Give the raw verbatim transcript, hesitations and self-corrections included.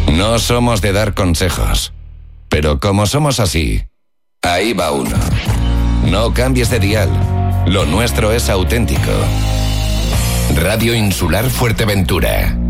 No somos de dar consejos, pero como somos así, ahí va uno. No cambies de dial, lo nuestro es auténtico. Radio Insular Fuerteventura.